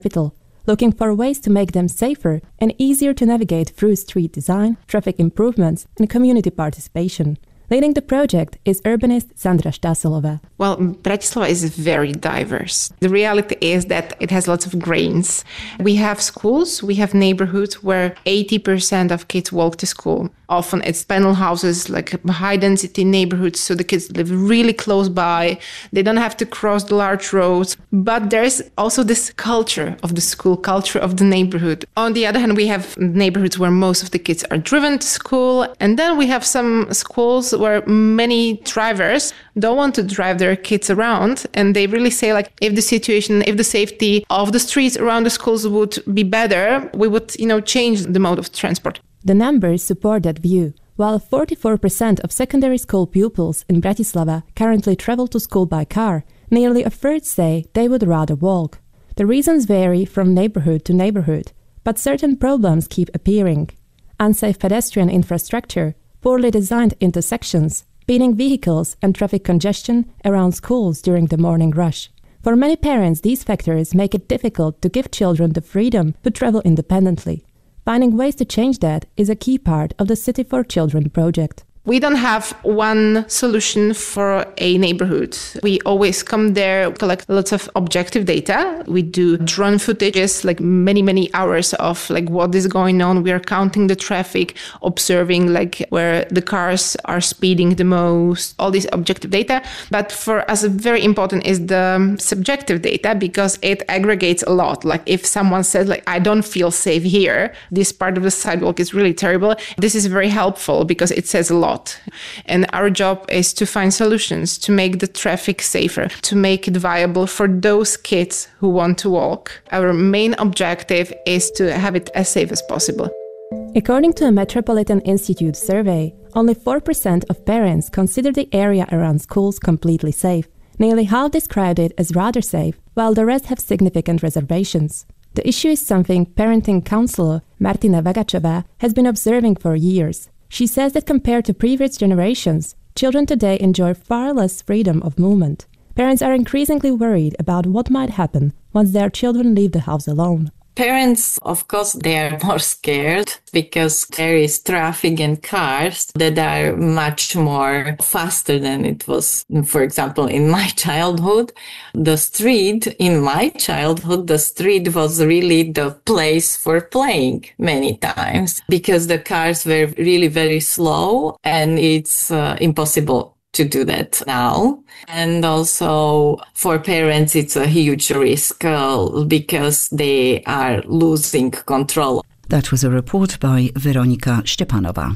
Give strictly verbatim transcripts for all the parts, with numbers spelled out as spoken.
capital, looking for ways to make them safer and easier to navigate through street design, traffic improvements, and community participation. Leading the project is urbanist Sandra Štaselová. Well, Bratislava is very diverse. The reality is that it has lots of grains. We have schools, we have neighborhoods where eighty percent of kids walk to school. Often it's panel houses, like high-density neighborhoods, so the kids live really close by. They don't have to cross the large roads. But there's also this culture of the school, culture of the neighborhood. On the other hand, we have neighborhoods where most of the kids are driven to school. And then we have some schools where many drivers don't want to drive their kids around. And they really say, like, if the situation, if the safety of the streets around the schools would be better, we would, you know, change the mode of transport. The numbers support that view. While forty-four percent of secondary school pupils in Bratislava currently travel to school by car, nearly a third say they would rather walk. The reasons vary from neighborhood to neighborhood, but certain problems keep appearing. Unsafe pedestrian infrastructure, poorly designed intersections, speeding vehicles and traffic congestion around schools during the morning rush. For many parents, these factors make it difficult to give children the freedom to travel independently. Finding ways to change that is a key part of the City for Children project. We don't have one solution for a neighborhood. We always come there, collect lots of objective data. We do drone footages, like many, many hours of like what is going on. We are counting the traffic, observing like where the cars are speeding the most, all this objective data. But for us, very important is the subjective data because it aggregates a lot. Like if someone says like, I don't feel safe here, this part of the sidewalk is really terrible. This is very helpful because it says a lot. And our job is to find solutions to make the traffic safer, to make it viable for those kids who want to walk. Our main objective is to have it as safe as possible. According to a Metropolitan Institute survey, only four percent of parents consider the area around schools completely safe. Nearly half described it as rather safe, while the rest have significant reservations. The issue is something parenting counselor Martina Vagačová has been observing for years. She says that compared to previous generations, children today enjoy far less freedom of movement. Parents are increasingly worried about what might happen once their children leave the house alone. Parents, of course, they are more scared because there is traffic and cars that are much more faster than it was, for example, in my childhood. The street, in my childhood, the street was really the place for playing many times because the cars were really very slow and it's uh, impossible to do that now. And also for parents, it's a huge risk uh, because they are losing control. That was a report by Weronika Szczepanova.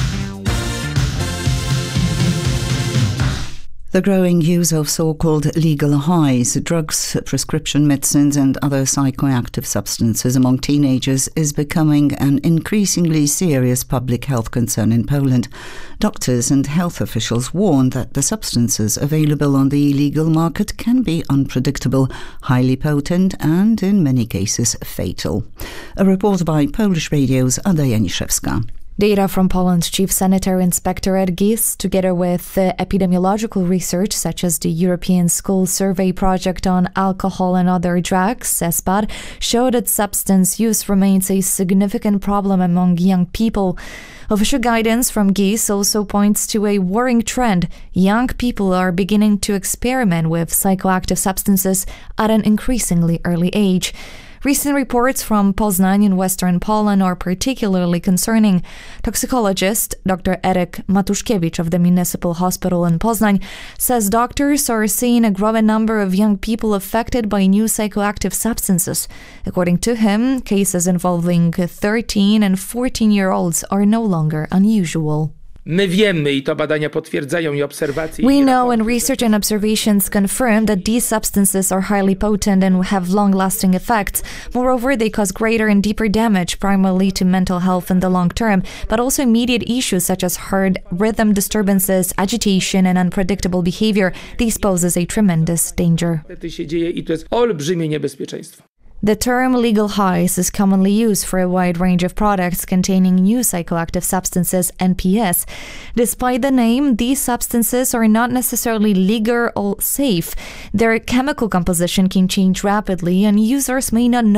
The growing use of so-called legal highs, drugs, prescription medicines and other psychoactive substances among teenagers is becoming an increasingly serious public health concern in Poland. Doctors and health officials warn that the substances available on the illegal market can be unpredictable, highly potent and, in many cases, fatal. A report by Polish Radio's Ada Janiszewska. Data from Poland's Chief Sanitary Inspectorate G I S, together with uh, epidemiological research such as the European School Survey Project on Alcohol and Other Drugs, ESPAD, show that substance use remains a significant problem among young people. Official guidance from G I S also points to a worrying trend. Young people are beginning to experiment with psychoactive substances at an increasingly early age. Recent reports from Poznań in western Poland are particularly concerning. Toxicologist Doctor Erek Matuszkiewicz of the Municipal Hospital in Poznań says doctors are seeing a growing number of young people affected by new psychoactive substances. According to him, cases involving thirteen and fourteen-year-olds are no longer unusual. My wiemy I to badania potwierdzają I obserwacje. We know and research and observations confirm that these substances are highly potent and have long-lasting effects. Moreover, they cause greater and deeper damage, primarily to mental health in the long term, but also immediate issues such as heart rhythm disturbances, agitation, and unpredictable behavior. These poses a tremendous danger. To się dzieje I to jest olbrzymie niebezpieczeństwo. The term legal highs is commonly used for a wide range of products containing new psychoactive substances, N P S. Despite the name, these substances are not necessarily legal or safe. Their chemical composition can change rapidly, and users may not know